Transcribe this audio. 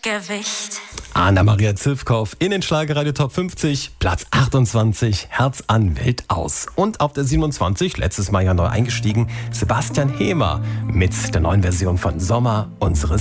Gewicht. Anna-Maria Zivkow in den Schlagerradio Top 50, Platz 28, Herz an Wild aus. Und auf der 27, letztes Mal ja neu eingestiegen, Sebastian Hemer mit der neuen Version von Sommer unseres